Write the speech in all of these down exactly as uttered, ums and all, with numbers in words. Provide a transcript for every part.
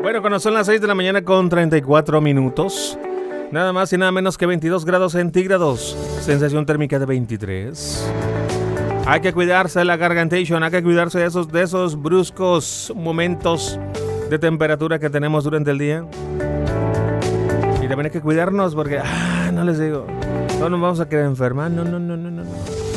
Bueno, cuando son las seis de la mañana con treinta y cuatro minutos, nada más y nada menos que veintidós grados centígrados, sensación térmica de veintitrés. Hay que cuidarse de la gargantation, hay que cuidarse de esos, de esos bruscos momentos de temperatura que tenemos durante el día. Y también hay que cuidarnos porque, ah, no les digo, no nos vamos a quedar enfermar, no, no, no, no, no.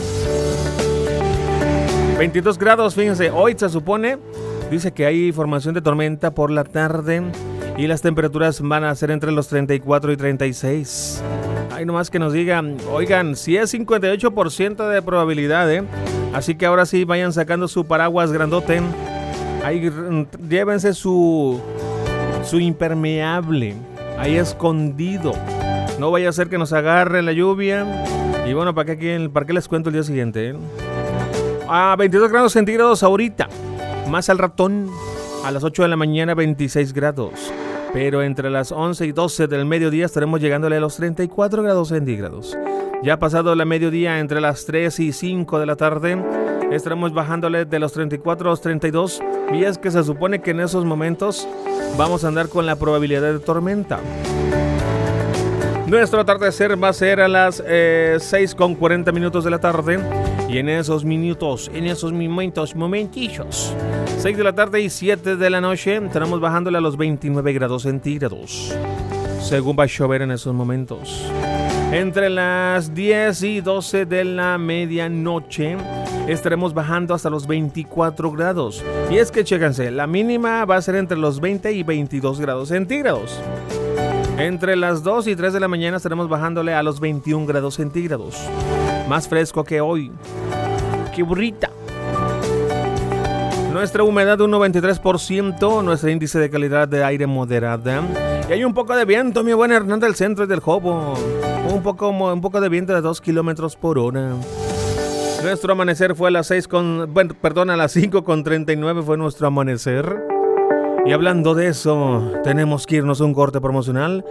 veintidós grados, fíjense, hoy se supone, dice que hay formación de tormenta por la tarde y las temperaturas van a ser entre los treinta y cuatro y treinta y seis. Ay, nomás que nos digan, oigan, si es cincuenta y ocho por ciento de probabilidad, ¿eh? Así que ahora sí, vayan sacando su paraguas grandote. Ahí llévense su, su impermeable, ahí escondido. No vaya a ser que nos agarre la lluvia. Y bueno, ¿para qué, para qué les cuento el día siguiente? ¿eh? A veintidós grados centígrados ahorita. Más al ratón, a las ocho de la mañana, veintiséis grados. Pero entre las once y doce del mediodía estaremos llegándole a los treinta y cuatro grados centígrados. Ya pasado la mediodía, entre las tres y cinco de la tarde, estaremos bajándole de los treinta y cuatro a los treinta y dos. Y es que se supone que en esos momentos vamos a andar con la probabilidad de tormenta. Nuestro atardecer va a ser a las eh, seis con cuarenta minutos de la tarde. Y en esos minutos, en esos momentos, momentillos, seis de la tarde y siete de la noche, estaremos bajándole a los veintinueve grados centígrados. Según va a llover en esos momentos. Entre las diez y doce de la medianoche, estaremos bajando hasta los veinticuatro grados. Y es que, chéquense, la mínima va a ser entre los veinte y veintidós grados centígrados. Entre las dos y tres de la mañana estaremos bajándole a los veintiún grados centígrados. Más fresco que hoy. ¡Qué burrita! Nuestra humedad un noventa y tres por ciento, nuestro índice de calidad de aire moderada. Y hay un poco de viento, mi buen Hernán del Centro y del Jobo. Un poco, un poco de viento de dos kilómetros por hora. Nuestro amanecer fue a las seis con... Bueno, perdón, a las cinco con treinta y nueve fue nuestro amanecer. Y hablando de eso, tenemos que irnos a un corte promocional.